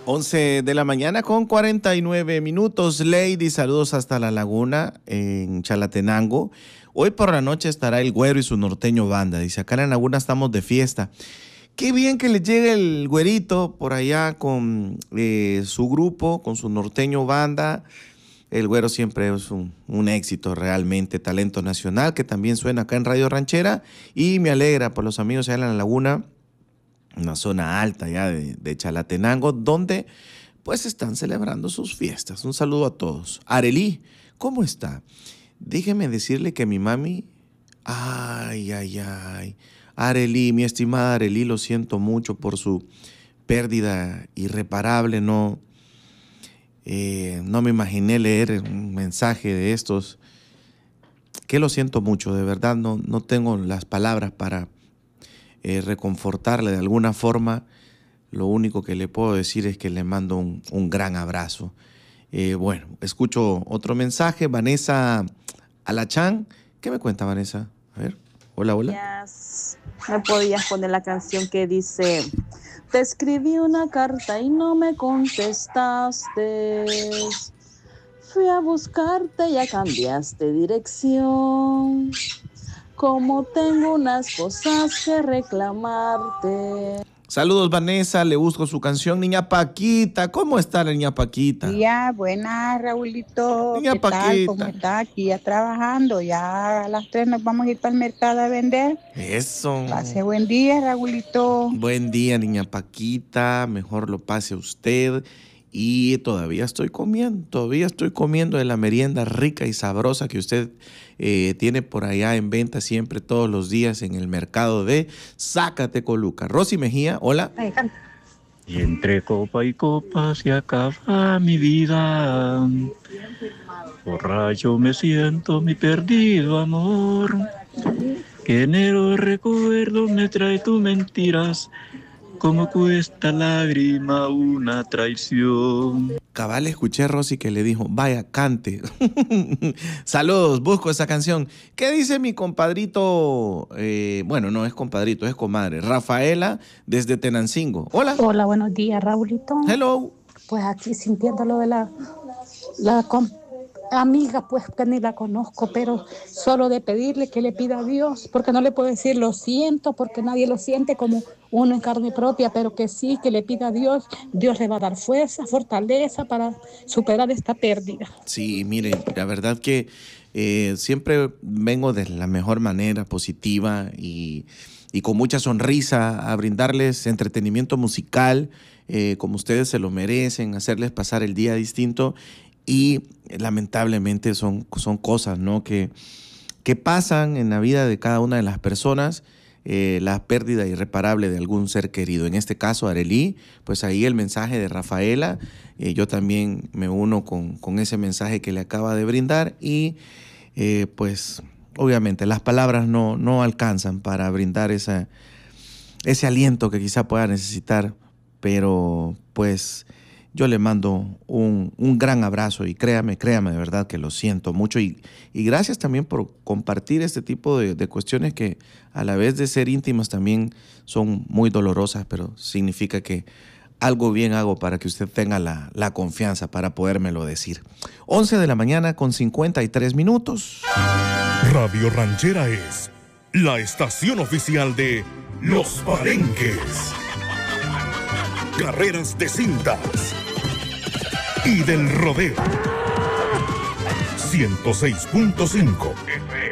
11 de la mañana con 49 minutos. Lady, saludos hasta La Laguna, en Chalatenango. Hoy por la noche estará el Güero y su norteño banda. Dice, acá en La Laguna estamos de fiesta. Qué bien que le llegue el Güerito por allá con su grupo, con su norteño banda. El Güero siempre es un éxito realmente, talento nacional, que también suena acá en Radio Ranchera. Y me alegra por los amigos allá en La Laguna, una zona alta ya de Chalatenango, donde pues están celebrando sus fiestas. Un saludo a todos. Arelí, ¿cómo está? Déjeme decirle que mi mami, ay. Arelí, mi estimada Arelí, lo siento mucho por su pérdida irreparable. No me imaginé leer un mensaje de estos. Que lo siento mucho, de verdad no tengo las palabras para reconfortarle de alguna forma. Lo único que le puedo decir es que le mando un gran abrazo. Bueno, escucho otro mensaje. Vanessa Alachán. ¿Qué me cuenta, Vanessa? A ver, hola. ¿Me podías poner la canción que dice: te escribí una carta y no me contestaste, fui a buscarte y ya cambiaste dirección, como tengo unas cosas que reclamarte? Saludos, Vanessa, le busco su canción. Niña Paquita, ¿cómo está la niña Paquita? Ya, buenas, Raulito. Niña ¿Qué Paquita. tal? ¿Cómo está? Aquí ya trabajando. Ya a las 3 nos vamos a ir para el mercado a vender. Eso. Pase buen día, Raulito. Buen día, niña Paquita. Mejor lo pase usted. Y todavía estoy comiendo de la merienda rica y sabrosa que usted tiene por allá en venta siempre, todos los días en el mercado de Zacatecoluca. Rosy Mejía, hola. Y entre copa y copa se acaba mi vida. Borracho me siento mi perdido amor. Que enero recuerdo me trae tus mentiras. Como cuesta lágrima una traición. Cabal, escuché a Rosy que le dijo, vaya, cante. Saludos, busco esa canción. ¿Qué dice mi compadrito? Bueno, no es compadrito, es comadre. Rafaela, desde Tenancingo. Hola. Hola, buenos días, Raulito. Hello. Pues aquí sintiendo lo de la amiga, pues que ni la conozco, pero solo de pedirle que le pida a Dios, porque no le puedo decir lo siento, porque nadie lo siente como uno en carne propia, pero que sí, que le pida a Dios. Dios le va a dar fuerza, fortaleza para superar esta pérdida. Sí, mire, la verdad que siempre vengo de la mejor manera, positiva y con mucha sonrisa a brindarles entretenimiento musical, como ustedes se lo merecen, hacerles pasar el día distinto. Y lamentablemente son cosas, ¿no?, que pasan en la vida de cada una de las personas, la pérdida irreparable de algún ser querido. En este caso, Arelí, pues ahí el mensaje de Rafaela, yo también me uno con ese mensaje que le acaba de brindar y pues obviamente las palabras no alcanzan para brindar ese aliento que quizá pueda necesitar, pero pues yo le mando un gran abrazo y créame de verdad que lo siento mucho y gracias también por compartir este tipo de cuestiones que a la vez de ser íntimas también son muy dolorosas, pero significa que algo bien hago para que usted tenga la confianza para podérmelo decir. 11 de la mañana con 53 minutos. Radio Ranchera es la estación oficial de Los Palenques, carreras de cintas y del rodeo. 106.5